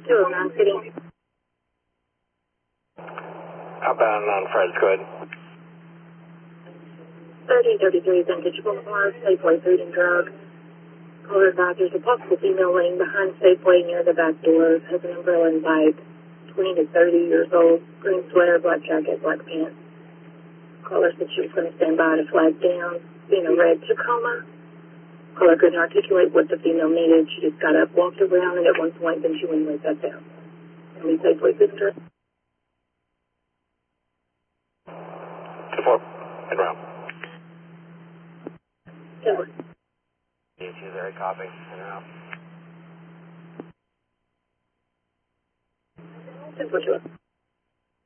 209 City. Outbound on Fred's, go ahead. 1333 Vintage Boulevard, Safeway Food and Drug. Caller advised there's a possible female laying behind Safeway near the back door, has an umbrella and bike, 20 to 30 years old, green sweater, black jacket, black pants. Caller said she was going to stand by to flag down, being a red Tacoma. Caller couldn't articulate what the female needed. She just got up, walked around, and at one point, then she went and laid back down. And we Safeway Food and Drug. 2-4, head round. Yeah. She's there, copy, head around. 10-4.